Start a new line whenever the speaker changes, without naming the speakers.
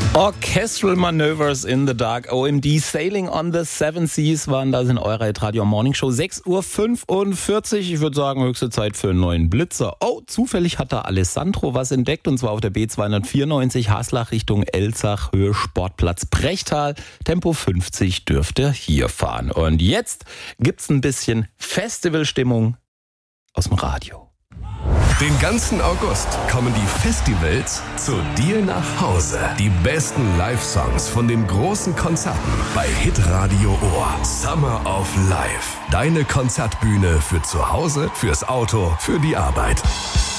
Orchestral Maneuvers in the Dark, OMD, Sailing on the Seven Seas waren das in eurer Hitradio Morning Show. 6:45 Uhr. Ich würde sagen, höchste Zeit für einen neuen Blitzer. Oh, zufällig hat da Alessandro was entdeckt, und zwar auf der B294 Haslach Richtung Elzach, Höhe Sportplatz Brechtal. Tempo 50 dürfte hier fahren. Und jetzt gibt's ein bisschen Festivalstimmung aus dem Radio.
Den ganzen August kommen die Festivals zu dir nach Hause. Die besten Live-Songs von den großen Konzerten bei Hitradio Ohr. Summer of Life. Deine Konzertbühne für zu Hause, fürs Auto, für die Arbeit.